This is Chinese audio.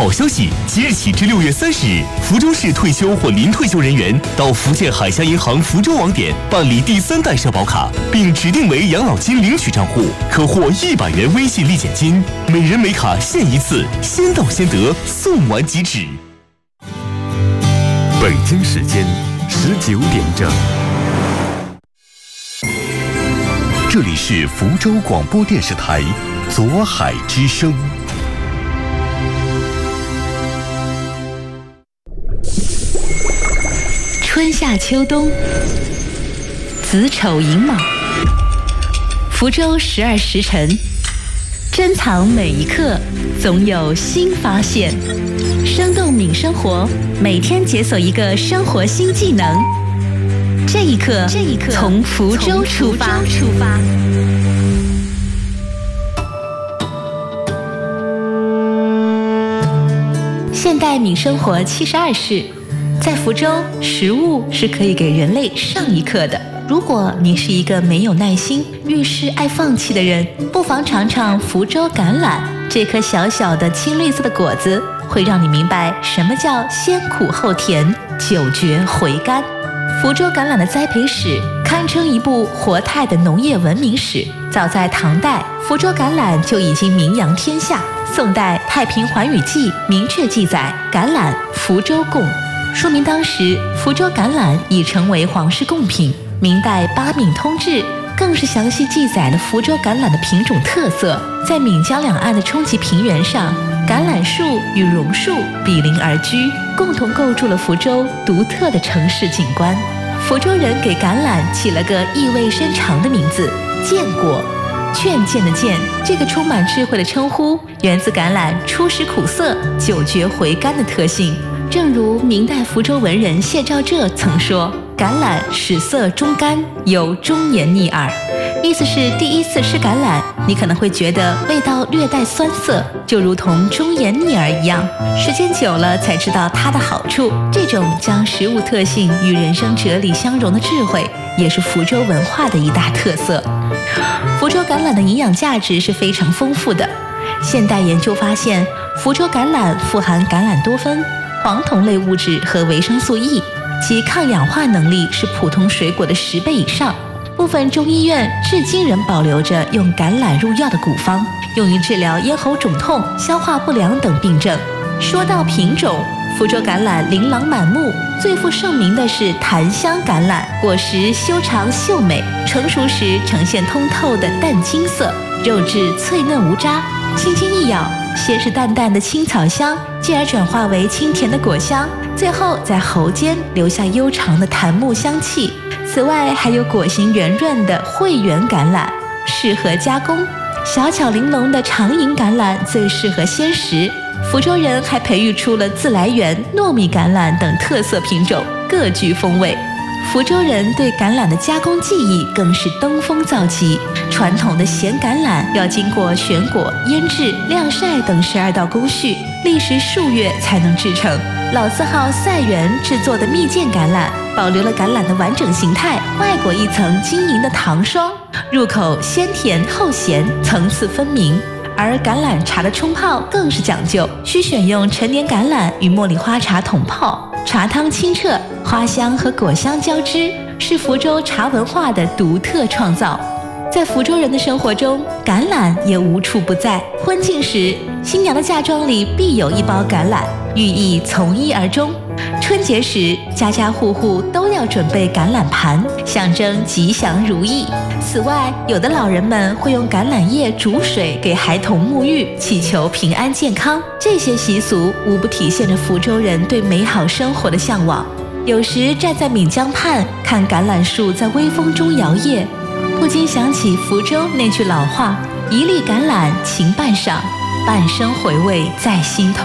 好消息，即日起至6月30日，福州市退休或临退休人员到福建海峡银行福州网点办理第3代社保卡，并指定为养老金领取账户，可获100元微信立减金，每人每卡限1次，先到先得，送完即止。 北京时间19点整，这里是福州广播电视台左海之声。 春夏秋冬，子丑寅卯，福州12时辰，珍藏每一刻，总有新发现。生动敏生活，每天解锁一个生活新技能。这一刻，从福州出发。现代敏生活72式。在福州，食物是可以给人类上一课的。如果你是一个没有耐心、遇事爱放弃的人，不妨尝尝福州橄榄。这颗小小的青绿色的果子，会让你明白什么叫先苦后甜，久嚼回甘。福州橄榄的栽培史堪称一部活态的农业文明史。早在唐代，福州橄榄就已经名扬天下。宋代《太平寰宇记》明确记载橄榄福州贡，说明当时福州橄榄已成为皇室贡品。明代《八闽通志》更是详细记载了福州橄榄的品种特色。在闽江两岸的冲积平原上，橄榄树与榕树比邻而居，共同构筑了福州独特的城市景观。福州人给橄榄起了个意味深长的名字——荐果。劝谏的谏，这个充满智慧的称呼源自橄榄初时苦涩、久嚼回甘的特性。正如明代福州文人谢兆浙曾说：“橄榄始涩中甘，有中黏腻耳。”意思是第一次吃橄榄，你可能会觉得味道略带酸涩，就如同中盐腻耳一样。时间久了才知道它的好处。这种将食物特性与人生哲理相融的智慧，也是福州文化的一大特色。福州橄榄的营养价值是非常丰富的。现代研究发现，福州橄榄富含橄榄多酚、黄酮类物质和维生素 E， 其抗氧化能力是普通水果的10倍以上。部分中医院至今仍保留着用橄榄入药的古方，用于治疗咽喉肿痛、消化不良等病症。说到品种，福州橄榄琳琅满目，最负盛名的是檀香橄榄，果实修长秀美，成熟时呈现通透的淡金色，肉质脆嫩无渣，轻轻一咬，先是淡淡的青草香，继而转化为清甜的果香，最后在喉间留下悠长的檀木香气。此外，还有果形圆润的汇圆橄榄，适合加工；小巧玲珑的长银橄榄最适合鲜食。福州人还培育出了自来圆、糯米橄榄等特色品种，各具风味。福州人对橄榄的加工技艺更是登峰造极。传统的咸橄榄要经过选果、腌制、晾晒等12道工序，历时数月才能制成。老字号赛园制作的蜜饯橄榄，保留了橄榄的完整形态，外裹一层晶莹的糖霜，入口先甜后咸，层次分明。而橄榄茶的冲泡更是讲究，需选用陈年橄榄与茉莉花茶桶泡，茶汤清澈，花香和果香交织，是福州茶文化的独特创造。在福州人的生活中，橄榄也无处不在。婚庆时，新娘的嫁妆里必有一包橄榄，寓意从一而终。春节时，家家户户都要准备橄榄盘，象征吉祥如意。此外，有的老人们会用橄榄叶煮水给孩童沐浴，祈求平安健康。这些习俗无不体现着福州人对美好生活的向往。有时站在闽江畔，看橄榄树在微风中摇曳，不禁想起福州那句老话：一粒橄榄情半晌，半生回味在心头。